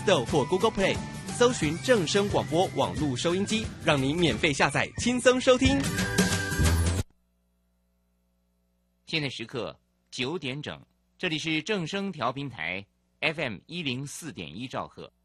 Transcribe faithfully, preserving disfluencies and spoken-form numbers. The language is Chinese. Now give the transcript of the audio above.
Store 或 Google Play 搜寻正声广播网络收音机，让你免费下载，轻松收听。 现在时刻九点整，这里是正声调频台 F M 一零四点一兆赫。